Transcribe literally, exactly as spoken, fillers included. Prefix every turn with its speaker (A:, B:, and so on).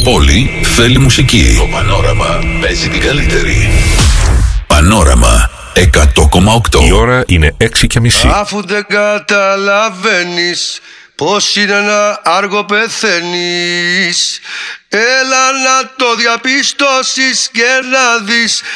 A: πόλη θέλει μουσική. Το Πανόραμα παίζει την καλύτερη. Πανόραμα εκατό κόμμα οκτώ.
B: Η ώρα είναι έξι και μισή.
C: Αφού δεν καταλαβαίνεις πως είναι ένα άργο πεθαίνεις, έλα να το διαπιστώσεις και να δεις